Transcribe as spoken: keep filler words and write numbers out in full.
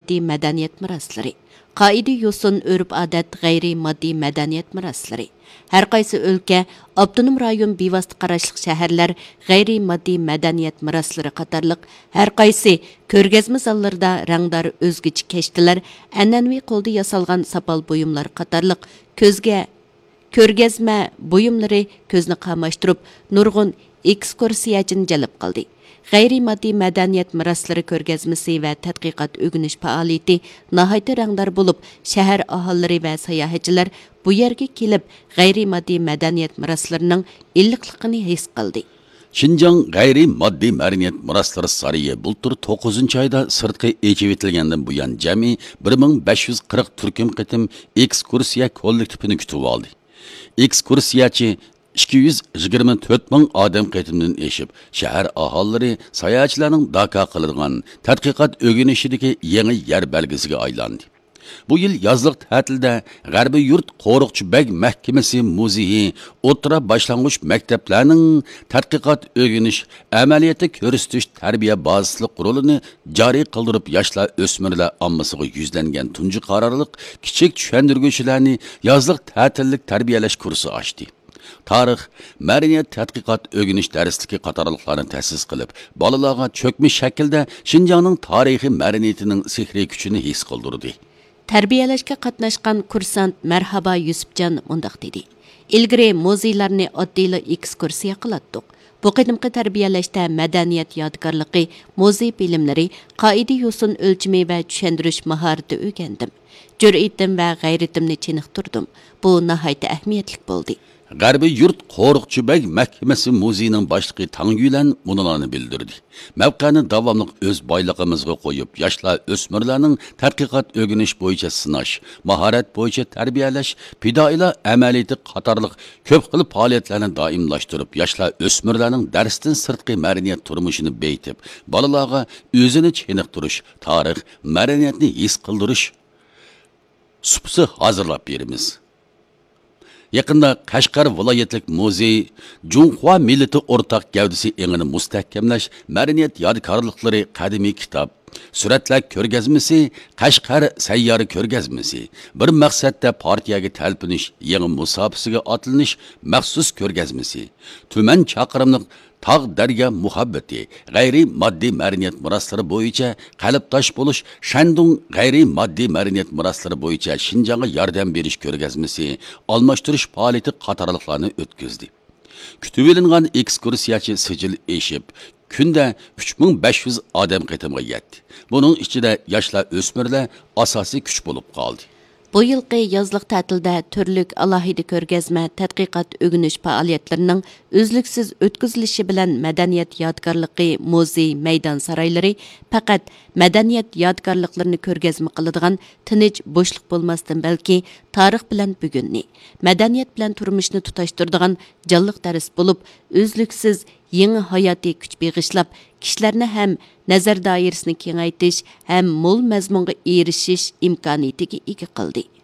moddiy madaniyat meroslari, qoida yo'sin urf-odat g'ayri moddiy madaniyat meroslari. Har qaysi o'lka, avtonom rayon bevosita qarashliq shaharlar g'ayri moddiy madaniyat meroslari qatorliq har qaysi ko'rgazma zallarida rangdor o'zgacha kashtalar, an'anaviy qo'lda yasalgan sapal buyumlar qatorliq ko'zga ko'rgazma buyumlari ko'zni qamashtirib, nurg'un ekskursiyachini jalb qildi. G'ayri moddiy madaniyat meroslari ko'rgazmasi va tadqiqot o'rganish faoliyati nihoyatda rangdor bo'lib, shahar aholilari va sayohatchilar bu yerga kelib, g'ayri moddiy madaniyat meroslarining illiqligini his qildi. Şinjan g'ayri moddiy madaniyat meroslari sariyi bultur to'qqizinchi oyda sirtqi echib etilgandan buyon jami bir ming besh yuz qirq turkum qitim ekskursiya kollektivini kutib oldi. Ekskursiyachi ikki yuz yigirma to'rt ming odam qitimdan eshib, shahar aholilari sayohatchilarning daka qiladigan tadqiqot o'rganishidagi yangi yer belgisiga aylandi. Bu yil yozliq ta'tilda G'arbiy yurt qo'riqchi beg mahkamasi muzeyi, o'rta boshlang'ich maktablarning tadqiqot o'rganish, amaliyotda ko'rsatish tarbiya bazasilik qurulini joriy qildirib, yoshlar o'smirlar ommasiga yuzlangan tunji qarorliq kichik tushuntirguvchilarni yozliq ta'tillik tarbiyalash kursi ochdi. Tarix, madaniyat tadqiqot o'rganish darsligi qatorliqlarni ta'sis qilib, bolalarga cho'kmish shaklda Şinjanning tarixiy madaniyatining sehriy kuchini his qildirdi. Tarbiyalashga qatnashgan kursant Marhaba Yusufjon mundaq dedi. Ilgari muzeylarni oddiyla ekskursiya qilatdik. Bu qadimqi tarbiyalashda madaniyat yodgorligi, muzey bilimlari, qoida yo'sin o'lchimi va tushuntirish mahorati o'rgandim. Jur'atim va g'ayratimni chiniqtirdim. Bu nihoyatda ahamiyatli bo'ldi. G'arbiy yurt qo'riqchi beg mahkamasi muzeyining boshlig'i Tangyulan munolarni bildirdi. Mavqani davomli o'z boylig'imizga qo'yib, yoshlar o'smirlarning tadqiqot o'rganish bo'yicha sinash, mahorat bo'yicha tarbiyalash, fidoilar amaliyati qatorliq ko'p xil faoliyatlarni doimlashtirib, yoshlar o'smirlarning darsdan sirtqi madaniyat turmushini beytib, bolalarga o'zini chiniqtirish, tarix, madaniyatni his qildirish supsi hozirlab beramiz. Yaqında Qashqar viloyatlik muzey Junhua millati o'rtaq gavdasi engini mustahkamlash, madaniyat yodgorliklari qadimiy kitob, suratlar ko'rgazmasi, Qashqar sayyora ko'rgazmasi, bir maqsadda partiyaga talpinish, yangi musofasiga otilinish maxsus ko'rgazmasi, tuman chaqirimlik tog' darga muhabbati, g'ayri moddiy madaniyat meroslari bo'yicha qalbdosh bo'lish, Shandong g'ayri moddiy madaniyat meroslari bo'yicha Şinjanga yordam berish ko'rgazmasi, almashtirish faoliyati qatorliqlarni o'tkazdi. Kutib olingan ekskursiyachi sijil eshib, kunda uch ming besh yuz odam qitimga yetdi. Buning ichida yoshlar o'smirlar asosiy kuch bo'lib qoldi. Bu yılqi yazlıq ta'tilda türlük alohida ko'rgazma, tadqiqot o'rganish faoliyatlarining uzluksiz o'tkazilishi bilan madaniyat yodgorligi, muzey, maydon saroylari faqat madaniyat yodgorliklarini ko'rgazma qiladigan tinch bo'shliq bo'lmasdan, balki tarix bilan bugunni, madaniyat bilan turmushni tutashtiradigan jonliq dars bo'lib, uzluksiz yangi hayotiy kuch beg'ishlab, kishilarni ham nazar doirasini kengaytirish, ham mo'l mazmunga erishish imkoniyatiga ega qildi.